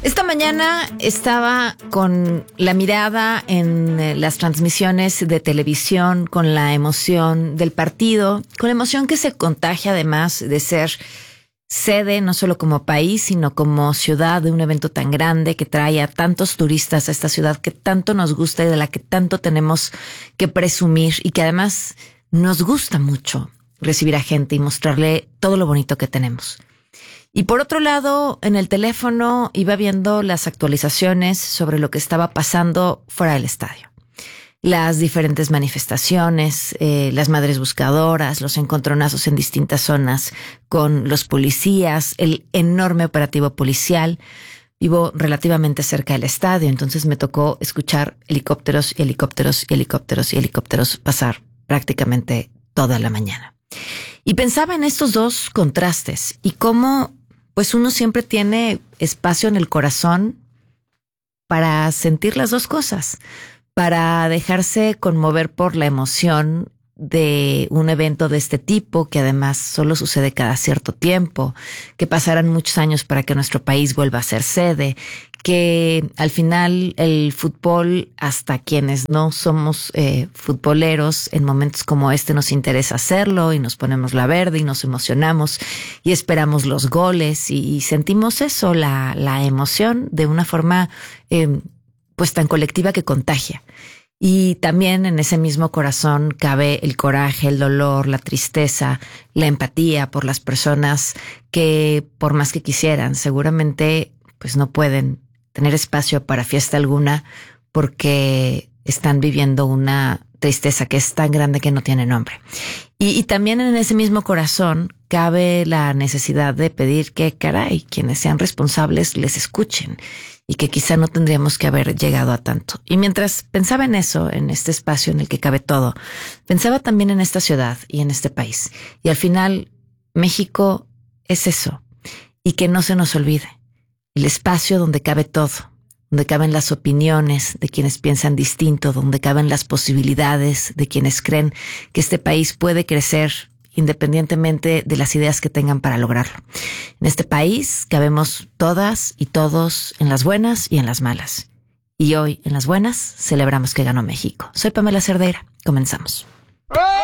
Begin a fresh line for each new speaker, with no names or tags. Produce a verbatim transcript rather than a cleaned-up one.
Esta mañana estaba con la mirada en eh, las transmisiones de televisión, con la emoción del partido, con la emoción que se contagia además de ser sede, no solo como país, sino como ciudad de un evento tan grande que trae a tantos turistas a esta ciudad que tanto nos gusta y de la que tanto tenemos que presumir y que además nos gusta mucho recibir a gente y mostrarle todo lo bonito que tenemos. Y por otro lado, en el teléfono iba viendo las actualizaciones sobre lo que estaba pasando fuera del estadio. Las diferentes manifestaciones, eh, las madres buscadoras, los encontronazos en distintas zonas con los policías, el enorme operativo policial. Vivo relativamente cerca del estadio, entonces me tocó escuchar helicópteros y helicópteros y helicópteros y helicópteros pasar prácticamente toda la mañana. Y pensaba en estos dos contrastes y cómo pues uno siempre tiene espacio en el corazón para sentir las dos cosas, para dejarse conmover por la emoción de un evento de este tipo, que además solo sucede cada cierto tiempo, que pasarán muchos años para que nuestro país vuelva a ser sede, que al final el fútbol, hasta quienes no somos eh, futboleros, en momentos como este nos interesa hacerlo y nos ponemos la verde y nos emocionamos y esperamos los goles y, y sentimos eso, la, la emoción de una forma eh, pues tan colectiva que contagia. Y también en ese mismo corazón cabe el coraje, el dolor, la tristeza, la empatía por las personas que, por más que quisieran, seguramente pues no pueden tener espacio para fiesta alguna porque están viviendo una tristeza que es tan grande que no tiene nombre. Y, y también en ese mismo corazón cabe la necesidad de pedir que, caray, quienes sean responsables les escuchen y que quizá no tendríamos que haber llegado a tanto. Y mientras pensaba en eso, en este espacio en el que cabe todo, pensaba también en esta ciudad y en este país. Y al final, México es eso. Y que no se nos olvide. El espacio donde cabe todo, donde caben las opiniones de quienes piensan distinto, donde caben las posibilidades de quienes creen que este país puede crecer independientemente de las ideas que tengan para lograrlo. En este país cabemos todas y todos en las buenas y en las malas. Y hoy, en las buenas, celebramos que ganó México. Soy Pamela Cerdeira. Comenzamos.